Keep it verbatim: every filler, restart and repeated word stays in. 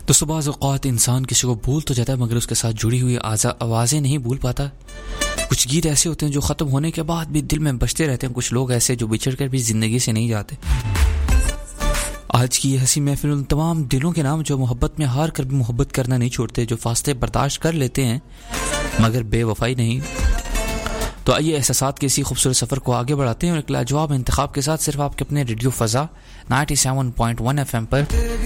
दोस्तों बाज़ औक़ात इंसान किसी को भूल तो जाता है मगर उसके साथ जुड़ी हुई आवाज़ें नहीं भूल पाता। कुछ गीत ऐसे होते हैं जो ख़त्म होने के बाद भी दिल में बजते रहते हैं, कुछ लोग ऐसे जो बिछड़ कर भी ज़िंदगी से नहीं जाते। आज की ये हंसी महफिल उन तमाम दिलों के नाम जो मोहब्बत में हार कर भी मोहब्बत करना नहीं छोड़ते, जो फासले बर्दाश्त कर लेते हैं मगर बेवफाई नहीं। तो आइए एहसासात के इसी खूबसूरत सफ़र को आगे बढ़ाते हैं और एक लाजवाब इंतखाब के साथ सिर्फ आपके अपने radio फ़ज़ा ninety seven point one F M पर